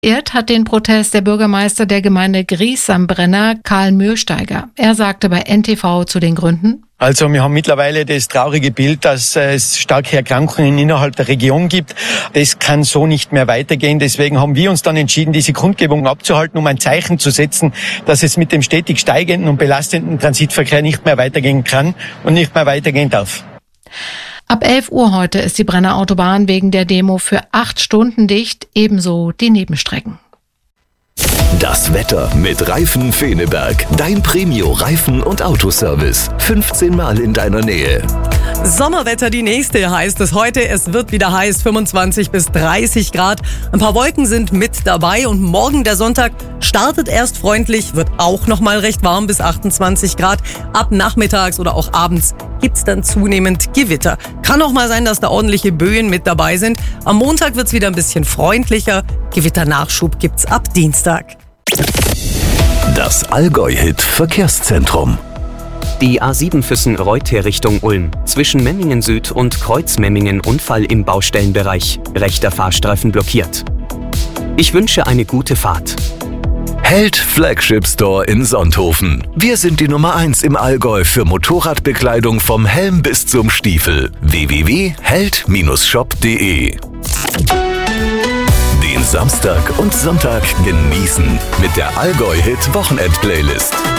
Irrt hat den Protest der Bürgermeister der Gemeinde Gries am Brenner, Karl Mühlsteiger. Er sagte bei NTV zu den Gründen: Also wir haben mittlerweile das traurige Bild, dass es starke Erkrankungen innerhalb der Region gibt. Das kann so nicht mehr weitergehen. Deswegen haben wir uns dann entschieden, diese Kundgebung abzuhalten, um ein Zeichen zu setzen, dass es mit dem stetig steigenden und belastenden Transitverkehr nicht mehr weitergehen kann und nicht mehr weitergehen darf. Ab 11 Uhr heute ist die Brenner Autobahn wegen der Demo für 8 Stunden dicht, ebenso die Nebenstrecken. Das Wetter mit Reifen Feneberg. Dein Premio-Reifen- und Autoservice. 15 Mal in deiner Nähe. Sommerwetter, die nächste heißt es heute. Es wird wieder heiß, 25 bis 30 Grad. Ein paar Wolken sind mit dabei und morgen, der Sonntag, startet erst freundlich, wird auch nochmal recht warm bis 28 Grad. Ab nachmittags oder auch abends gibt's dann zunehmend Gewitter. Kann auch mal sein, dass da ordentliche Böen mit dabei sind. Am Montag wird's wieder ein bisschen freundlicher. Gewitternachschub gibt's ab Dienstag. Das Allgäu-Hit Verkehrszentrum. Die A7 Füssen-Reuther Richtung Ulm. Zwischen Memmingen Süd und Kreuz-Memmingen Unfall im Baustellenbereich. Rechter Fahrstreifen blockiert. Ich wünsche eine gute Fahrt. Held Flagship Store in Sonthofen. Wir sind die Nummer 1 im Allgäu für Motorradbekleidung vom Helm bis zum Stiefel. www.held-shop.de. Den Samstag und Sonntag genießen mit der Allgäu-Hit Wochenend-Playlist.